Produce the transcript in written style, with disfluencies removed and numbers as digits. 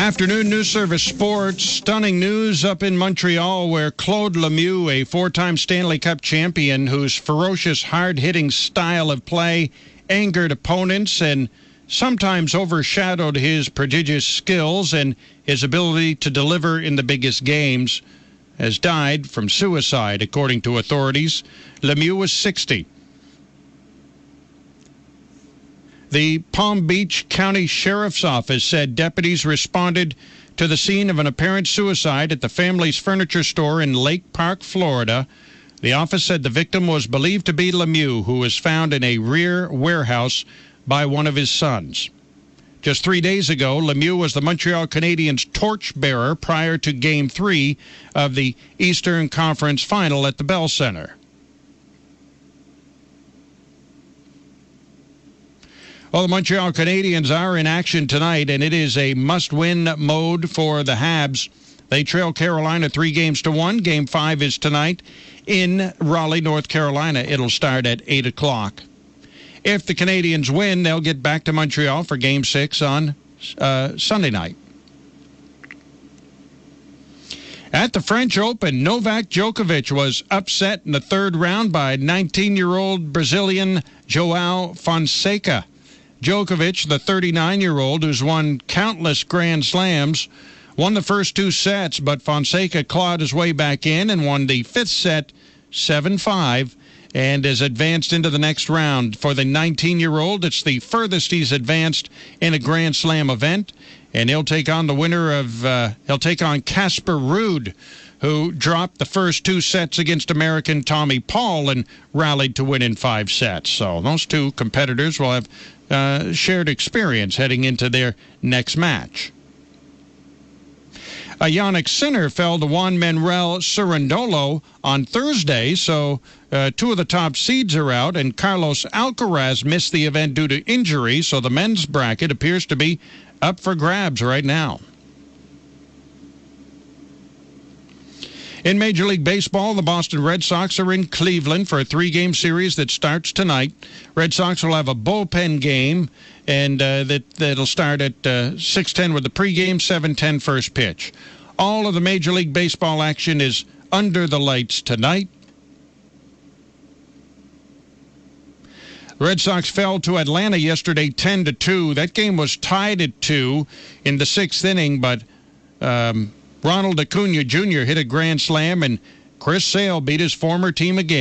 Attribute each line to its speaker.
Speaker 1: Afternoon News Service Sports. Stunning news up in Montreal where Claude Lemieux, a four-time Stanley Cup champion whose ferocious, hard-hitting style of play angered opponents and sometimes overshadowed his prodigious skills and his ability to deliver in the biggest games, has died from suicide, according to authorities. Lemieux was 60. The Palm Beach County Sheriff's Office said deputies responded to the scene of an apparent suicide at the family's furniture store in Lake Park, Florida. The office said the victim was believed to be Lemieux, who was found in a rear warehouse by one of his sons. Just 3 days ago, Lemieux was the Montreal Canadiens' torchbearer prior to Game 3 of the Eastern Conference Final at the Bell Center. Well, the Montreal Canadiens are in action tonight, and it is a must-win mode for the Habs. They trail Carolina 3-1. Game 5 is tonight in Raleigh, North Carolina. It'll start at 8 o'clock. If the Canadiens win, they'll get back to Montreal for Game 6 on Sunday night. At the French Open, Novak Djokovic was upset in the third round by 19-year-old Brazilian João Fonseca. Djokovic, the 39-year-old who's won countless Grand Slams, won the first two sets, but Fonseca clawed his way back in and won the fifth set 7-5 and has advanced into the next round. For the 19-year-old, it's the furthest he's advanced in a Grand Slam event, and he'll take on the winner of Casper Ruud, who dropped the first two sets against American Tommy Paul and rallied to win in 5 sets. So those two competitors will have shared experience heading into their next match. Jannik Sinner fell to Juan Manuel Cerundolo on Thursday, so two of the top seeds are out, and Carlos Alcaraz missed the event due to injury, so the men's bracket appears to be up for grabs right now. In Major League Baseball, the Boston Red Sox are in Cleveland for a 3-game series that starts tonight. Red Sox will have a bullpen game, and that'll start at 6:10 with the pregame, 7:10 first pitch. All of the Major League Baseball action is under the lights tonight. The Red Sox fell to Atlanta yesterday 10-2. That game was tied at 2 in the 6th inning, but Ronald Acuna Jr. hit a grand slam, and Chris Sale beat his former team again.